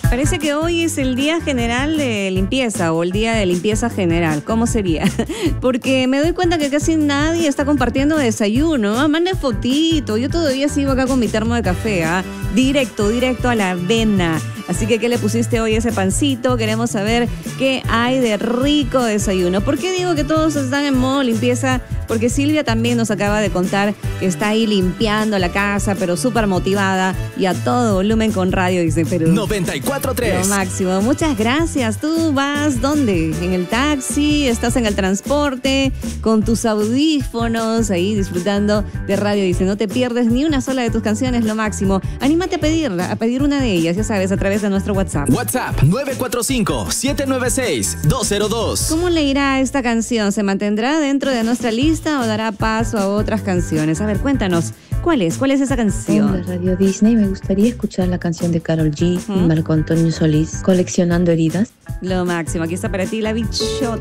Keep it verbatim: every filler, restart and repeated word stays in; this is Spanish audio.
Parece que hoy es el día general de limpieza o el día de limpieza general. ¿Cómo sería? Porque me doy cuenta que casi nadie está compartiendo desayuno. Ah, mande fotito. Yo todavía sigo acá con mi termo de café. ¿Ah? Directo, directo a la avena. Así que, ¿qué le pusiste hoy a ese pancito? Queremos saber qué hay de rico desayuno. ¿Por qué digo que todos están en modo limpieza? Porque Silvia también nos acaba de contar que está ahí limpiando la casa, pero súper motivada y a todo volumen con Radio Disney Perú. noventa y cuatro punto tres. Lo máximo. Muchas gracias. ¿Tú vas dónde? ¿En el taxi? ¿Estás en el transporte? Con tus audífonos ahí disfrutando de Radio Disney. No te pierdes ni una sola de tus canciones. Lo máximo. Anímate a pedirla, a pedir una de ellas, ya sabes, a través de nuestro WhatsApp. WhatsApp nueve cuatro cinco, siete nueve seis, dos cero dos. ¿Cómo le irá a esta canción? ¿Se mantendrá dentro de nuestra lista o dará paso a otras canciones? A ver, cuéntanos. ¿Cuál es? ¿Cuál es esa canción? Hola, Radio Disney. Me gustaría escuchar la canción de Karol G ¿Mm? y Marco Antonio Solís, Coleccionando Heridas. Lo máximo. Aquí está para ti la bichota.